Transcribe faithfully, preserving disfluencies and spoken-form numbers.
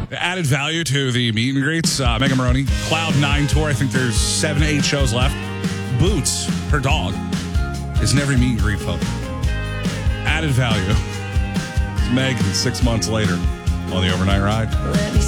Added value to the meet and greets. Uh, Mega Maroney, Cloud nine Tour. I think there's seven, eight shows left. Boots, her dog, is in every meet and greet photo. Added value. It's Meg six months later on the overnight ride.